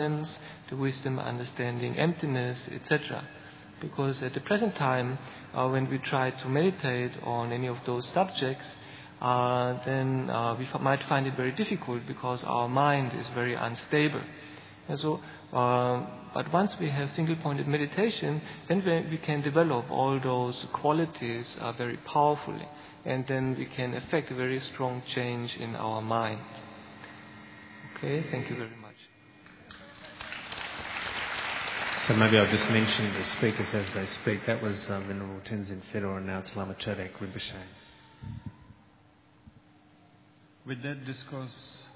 the wisdom, understanding, emptiness, etc. Because at the present time, when we try to meditate on any of those subjects, then we might find it very difficult because our mind is very unstable. And so, but once we have single-pointed meditation, then we can develop all those qualities very powerfully, and then we can effect a very strong change in our mind. Okay, thank you very much. So maybe I'll just mention the speakers as they speak. That was Venerable Tenzin Fedor, and now it's Lama Chodek Rinpoche. With that discourse,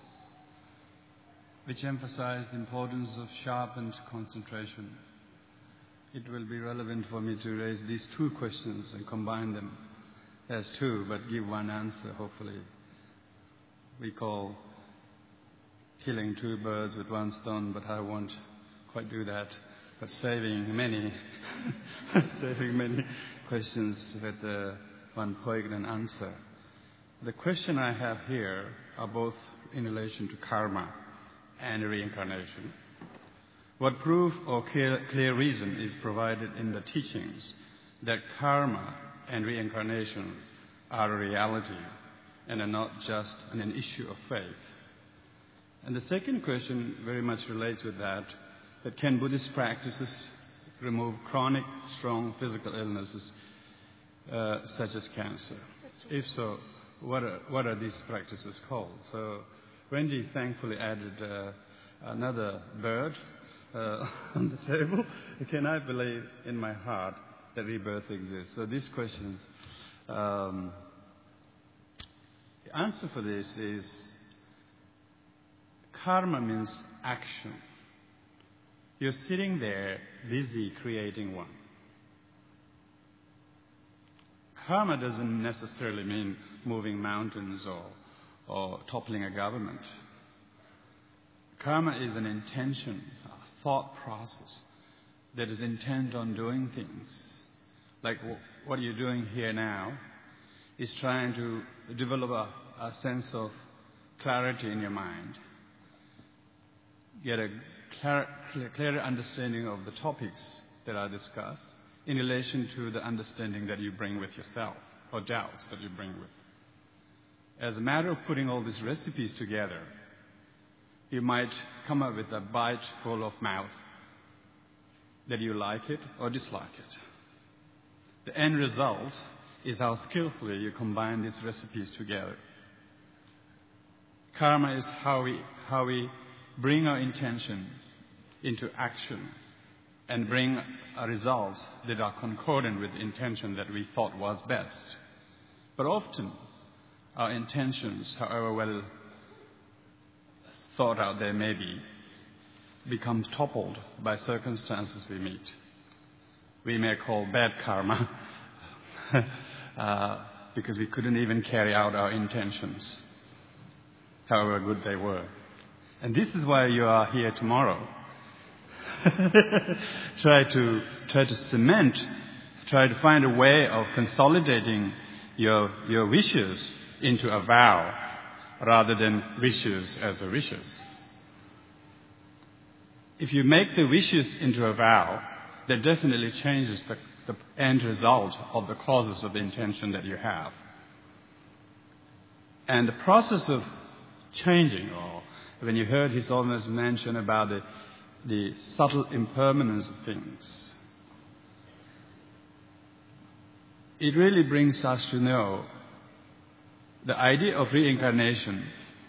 which emphasized the importance of sharpened concentration, it will be relevant for me to raise these two questions and combine them as two, but give one answer, hopefully. We call killing two birds with one stone, but I won't quite do that. But saving many questions with one poignant answer. The question I have here are both in relation to karma and reincarnation. What proof or clear reason is provided in the teachings that karma and reincarnation are a reality and are not just an issue of faith? And the second question very much relates with that can Buddhist practices remove chronic, strong physical illnesses such as cancer? If so, what are these practices called? So Wendy thankfully added another bird on the table. Can I believe in my heart that rebirth exists? So these questions, the answer for this is karma means action. You're sitting there busy creating one. Karma doesn't necessarily mean moving mountains or toppling a government. Karma is an intention, a thought process that is intent on doing things. Like what you're doing here now is trying to develop a sense of clarity in your mind. Get a clearer understanding of the topics that I discuss in relation to the understanding that you bring with yourself or doubts that you bring with. As a matter of putting all these recipes together, you might come up with a bite full of mouth that you like it or dislike it. The end result is how skillfully you combine these recipes together. Karma is how we bring our intention into action and bring results that are concordant with the intention that we thought was best. But often, our intentions, however well thought out they may be, becomes toppled by circumstances we meet. We may call bad karma because we couldn't even carry out our intentions, however good they were. And this is why you are here tomorrow. Try to cement, try to find a way of consolidating your wishes into a vow rather than wishes as a wishes. If you make the wishes into a vow, that definitely changes the end result of the causes of the intention that you have. And the process of changing, or when you heard His Holiness mention about the subtle impermanence of things, it really brings us to know the idea of reincarnation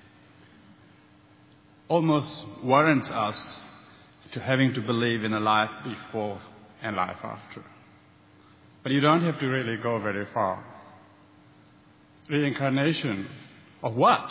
almost warrants us to having to believe in a life before and life after. But you don't have to really go very far. Reincarnation of what?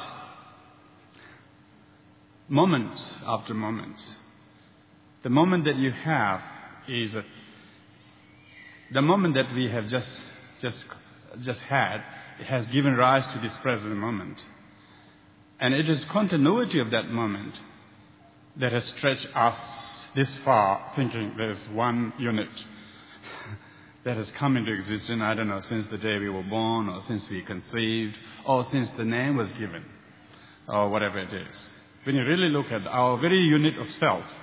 Moments after moments. The moment that you have is the moment that we have just had. It has given rise to this present moment. And it is continuity of that moment that has stretched us this far, thinking there's one unit that has come into existence, I don't know, since the day we were born, or since we conceived, or since the name was given, or whatever it is. When you really look at our very unit of self,